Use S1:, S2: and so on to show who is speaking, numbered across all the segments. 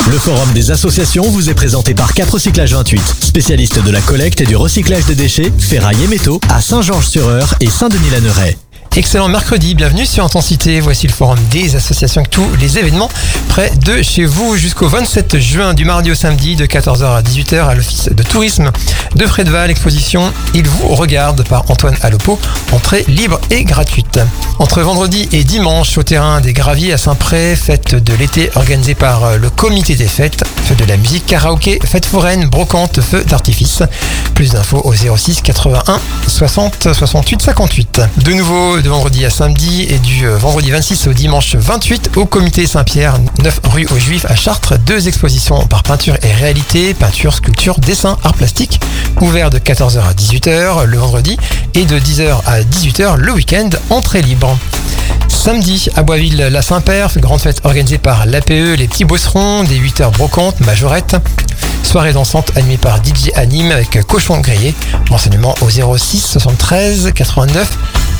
S1: Le forum des associations vous est présenté par Cap Recyclage 28, spécialiste de la collecte et du recyclage des déchets, ferraille et métaux à Saint-Georges-sur-Eure et Saint-Denis-la-Neuray.
S2: Excellent mercredi, bienvenue sur Intensité. Voici le forum des associations avec tous les événements près de chez vous jusqu'au 27 juin du mardi au samedi de 14h à 18h à l'office de tourisme de Frédval. Exposition Il vous regarde par Antoine Alopo, entrée libre et gratuite. Entre vendredi et dimanche au terrain des Graviers à Saint-Pré, fête de l'été organisée par le comité des fêtes, fête de la musique, karaoké, fête foraine, brocante, feu d'artifice. Plus d'infos au 06 81 60 68 58. De nouveau de vendredi à samedi et du vendredi 26 au dimanche 28 au comité Saint-Pierre, 9 rue aux Juifs à Chartres. 2 expositions par peinture et réalité, peinture, sculpture, dessin, art plastique, ouvert de 14h à 18h le vendredi et de 10h à 18h le week-end, entrée libre. Samedi, à Boisville-la-Saint-Père, grande fête organisée par l'APE, les petits bosserons, des 8h brocantes, majorette. Soirée dansante animée par DJ Anime avec cochon grillé. Renseignements au 06 73 89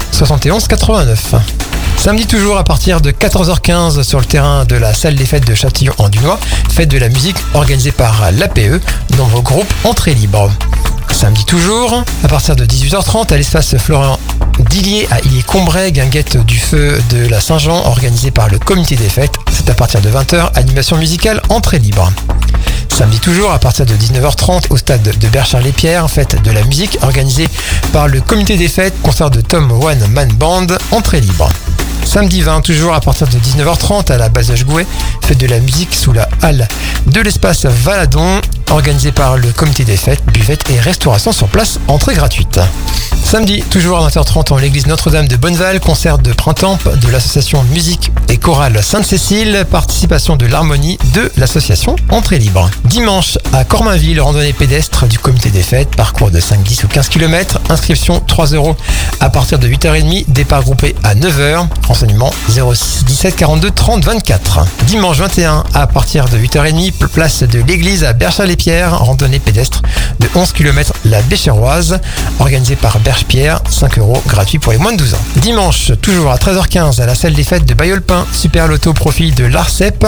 S2: 71 89. Samedi toujours à partir de 14h15 sur le terrain de la salle des fêtes de Châtillon-en-Dunois, fête de la musique organisée par l'APE, nombreux groupes, entrée libre. Samedi toujours, à partir de 18h30 à l'espace Florian Dillier à Illier-Combray, guinguette du feu de la Saint-Jean organisée par le comité des fêtes. C'est à partir de 20h, animation musicale, entrée libre. Samedi toujours, à partir de 19h30 au stade de Berchard-les-Pierres, fête de la musique organisée par le comité des fêtes, concert de Tom One Man Band, entrée libre. Samedi 20, toujours à partir de 19h30 à la Bazoche Gouet, fête de la musique sous la halle de l'espace Valadon, organisée par le comité des fêtes, buvette et restauration sur place, entrée gratuite. Samedi, toujours à 20h30 en l'église Notre-Dame de Bonneval, concert de printemps de l'association Musique et Chorale Sainte-Cécile, participation de l'harmonie de l'association, entrée libre. Dimanche, à Cormainville, randonnée pédestre du comité des fêtes, parcours de 5, 10 ou 15 km, inscription 3 € à partir de 8h30, départ groupé à 9h, renseignement 06 17 42 30 24. Dimanche 21, à partir de 8h30, place de l'église à Berchard-les-Pierres, randonnée pédestre de 11 km la Béchéroise, organisée par Berche-Pierre, 5 € gratuit pour les moins de 12 ans. Dimanche, toujours à 13h15 à la salle des fêtes de Bayeulpin, Super Loto profit de l'ARCEP,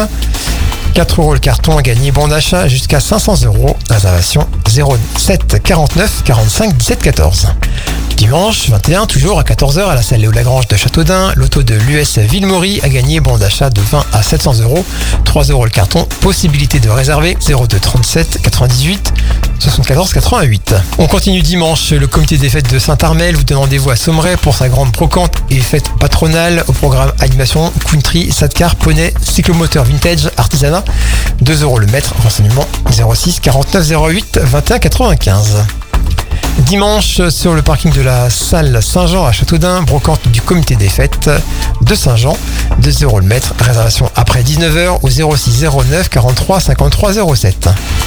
S2: 4 € le carton à gagner, bon d'achat jusqu'à 500 €, réservation 07 49 45 17 14. Dimanche 21, toujours à 14h à la salle Léo Lagrange de Châteaudun, loto de l'US Villemaury à gagner, bon d'achat de 20 à 700 €, 3 € le carton, possibilité de réserver 02 37 98 74 88. On continue dimanche, le comité des fêtes de Saint-Armel vous donne rendez-vous à Sommeray pour sa grande brocante et fête patronale. Au programme animation, country, sadcar, poney, cyclomoteur vintage, artisanat, 2 € le mètre, renseignement 06 49 08 21 95. Dimanche, sur le parking de la salle Saint-Jean à Châteaudun, brocante du comité des fêtes de Saint-Jean, 2 € le mètre, réservation après 19h au 06 09 43 53 07.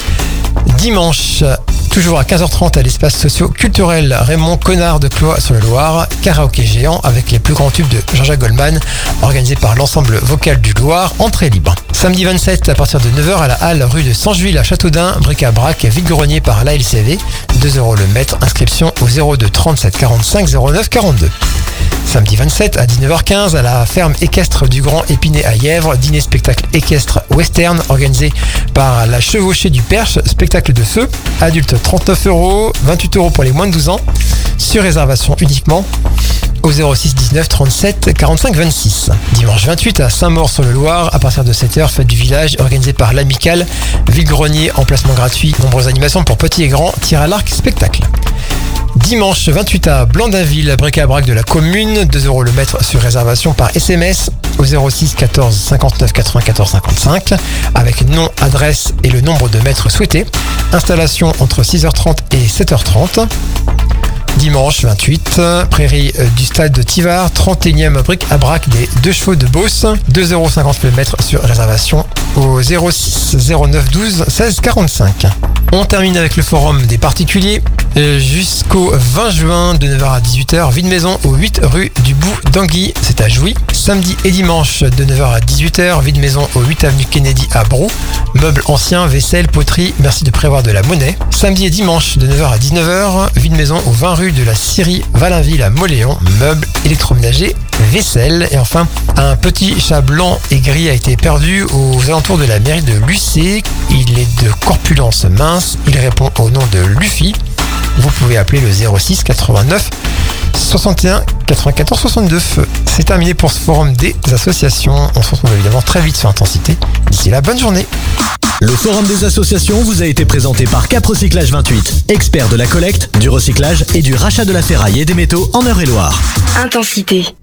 S2: Dimanche, toujours à 15h30 à l'espace socio-culturel Raymond Connard de Cloix-sur-le-Loir, karaoké géant avec les plus grands tubes de Jean-Jacques Goldman, organisé par l'ensemble vocal du Loir, entrée libre. Samedi 27, à partir de 9h à la halle rue de Saint-Juile à Châteaudun, bric-à-brac vide-grenier par l'ALCV, 2 € le mètre, inscription au 02 37 45 09 42. Samedi 27 à 19h15 à la ferme équestre du Grand Épinay à Yèvre, dîner spectacle équestre western organisé par la Chevauchée du Perche, spectacle de feu, adulte 39 €, 28 € pour les moins de 12 ans, sur réservation uniquement au 06 19 37 45 26. Dimanche 28 à Saint-Maur-sur-le-Loir, à partir de 7h, fête du village organisée par l'Amicale, Villegrenier, emplacement gratuit, nombreuses animations pour petits et grands, tir à l'arc, spectacle. Dimanche 28 à Blandinville, bric-à-brac de la commune, 2 € le mètre sur réservation par SMS au 06 14 59 94 55 avec nom, adresse et le nombre de mètres souhaités. Installation entre 6h30 et 7h30. Dimanche 28, prairie du stade de Tivard, 31e bric-à-brac des 2 chevaux de Beauce, 2,50 € le mètre sur réservation au 06 09 12 16 45. On termine avec le forum des particuliers jusqu'au 20 juin de 9h à 18h, vie de maison au 8 rue du Bout d'Anguille, c'est à Jouy. Samedi et dimanche de 9h à 18h, vie de maison au 8 avenue Kennedy à Brou. Meubles anciens, vaisselle, poterie, merci de prévoir de la monnaie. Samedi et dimanche de 9h à 19h, vie de maison au 20 rue de la Syrie, Valinville à Moléon. Meubles, électroménager vaisselle. Et enfin, un petit chat blanc et gris a été perdu aux alentours de la mairie de Lucé. Il est de corpulence mince. Il répond au nom de Luffy. Vous pouvez appeler le 06 89 61 94 62. C'est terminé pour ce forum des associations. On se retrouve évidemment très vite sur Intensité. D'ici là, bonne journée.
S1: Le forum des associations vous a été présenté par Cap Recyclage 28, expert de la collecte, du recyclage et du rachat de la ferraille et des métaux en Eure-et-Loire.
S3: Intensité.